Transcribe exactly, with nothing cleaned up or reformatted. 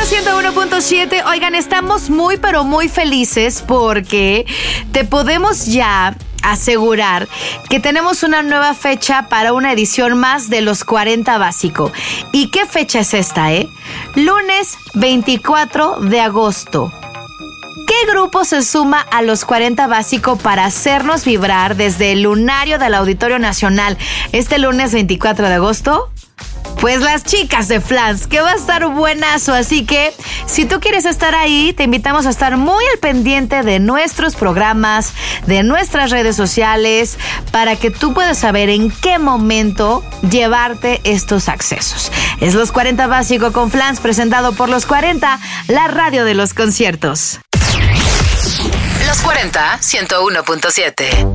ciento uno punto siete. Oigan, estamos muy pero muy felices porque te podemos ya asegurar que tenemos una nueva fecha para una edición más de los cuarenta Básico. ¿Y qué fecha es esta, eh? Lunes veinticuatro de agosto. ¿Qué grupo se suma a los cuarenta Básico para hacernos vibrar desde el lunario del Auditorio Nacional este lunes veinticuatro de agosto? Pues las chicas de Flans, que va a estar buenazo. Así que si tú quieres estar ahí, te invitamos a estar muy al pendiente de nuestros programas, de nuestras redes sociales, para que tú puedas saber en qué momento llevarte estos accesos. Es Los cuarenta Básico con Flans, presentado por Los cuarenta, la radio de los conciertos. Los cuarenta, ciento uno punto siete.